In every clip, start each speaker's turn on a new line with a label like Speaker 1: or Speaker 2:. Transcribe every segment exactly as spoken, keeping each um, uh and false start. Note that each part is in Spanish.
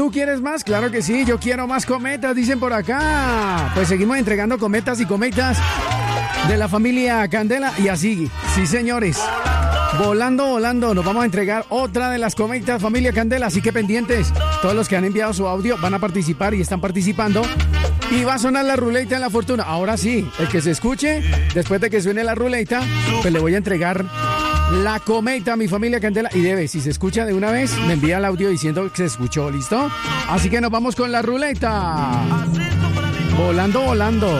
Speaker 1: ¿tú quieres más? Claro que sí, yo quiero más cometas, dicen por acá. Pues seguimos entregando cometas y cometas de la familia Candela y así, sí señores. Volando, volando, nos vamos a entregar otra de las cometas familia Candela, así que pendientes. Todos los que han enviado su audio van a participar y están participando. Y va a sonar la ruleta de la fortuna. Ahora sí, el que se escuche, después de que suene la ruleta, pues le voy a entregar la cometa a mi familia Candela. Y debe, si se escucha de una vez, me envía el audio diciendo que se escuchó, ¿listo? Así que nos vamos con la ruleta. Volando, volando.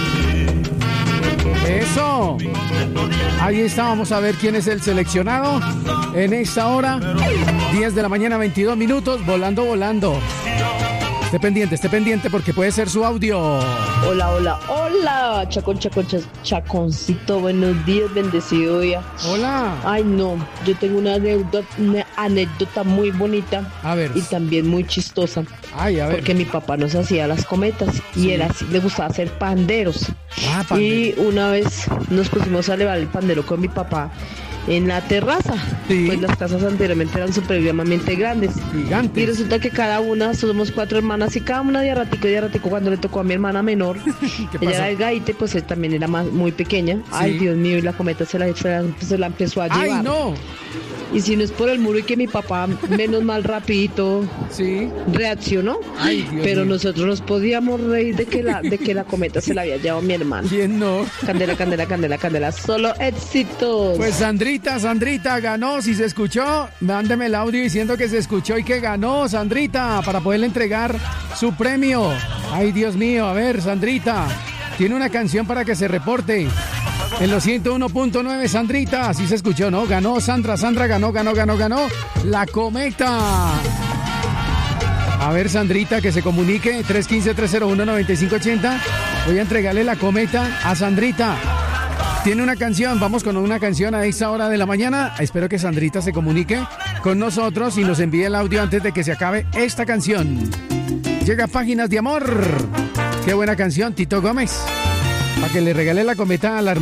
Speaker 1: Eso. Ahí está, vamos a ver quién es el seleccionado en esta hora. diez de la mañana, veintidós minutos, volando, volando. Esté pendiente, esté pendiente porque puede ser su audio.
Speaker 2: Hola, hola, hola, Chacón, Chacón, Chaconcito, buenos días, bendecido día.
Speaker 1: Hola.
Speaker 2: Ay, no, yo tengo una anécdota, una anécdota muy bonita.
Speaker 1: A ver.
Speaker 2: Y también muy chistosa.
Speaker 1: Ay, a ver.
Speaker 2: Porque mi papá nos hacía las cometas y
Speaker 1: sí.
Speaker 2: era así, le gustaba hacer panderos.
Speaker 1: Ah, pandero.
Speaker 2: Y una vez nos pusimos a elevar el pandero con mi papá en la terraza.
Speaker 1: Sí.
Speaker 2: Pues las casas anteriormente eran supremamente grandes.
Speaker 1: Gigantes.
Speaker 2: Y resulta que cada una, somos cuatro hermanas y cada una de ratico y de ratico cuando le tocó a mi hermana menor, ella era el gaite, pues él también era más, muy pequeña. Sí. Ay, Dios mío, y la cometa se la, se la, se la empezó a llevar.
Speaker 1: Ay, no.
Speaker 2: Y si no es por el muro y que mi papá, menos mal rapidito,
Speaker 1: sí.
Speaker 2: reaccionó.
Speaker 1: Ay, Dios
Speaker 2: pero
Speaker 1: mío.
Speaker 2: Nosotros nos podíamos reír de que la, de que la cometa se la había llevado mi hermano.
Speaker 1: ¿Quién no?
Speaker 2: Candela, candela, candela, candela. Solo éxitos.
Speaker 1: Pues Sandrita, Sandrita ganó. Si se escuchó, mándeme el audio diciendo que se escuchó y que ganó, Sandrita, para poderle entregar su premio. Ay, Dios mío. A ver, Sandrita, tiene una canción para que se reporte. En los ciento uno punto nueve, Sandrita, así se escuchó, ¿no? Ganó Sandra, Sandra ganó, ganó, ganó, ganó la cometa. A ver, Sandrita, que se comunique, tres uno cinco, tres cero uno, nueve cinco ocho cero. Voy a entregarle la cometa a Sandrita. Tiene una canción, vamos con una canción a esta hora de la mañana. Espero que Sandrita se comunique con nosotros y nos envíe el audio antes de que se acabe esta canción. Llega Páginas de Amor. Qué buena canción, Tito Gómez. Para que le regale la cometa a la